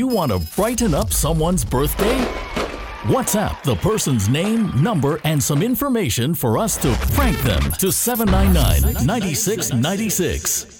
you want to brighten up someone's birthday? WhatsApp the person's name, number, and some information for us to prank them to 799-9696.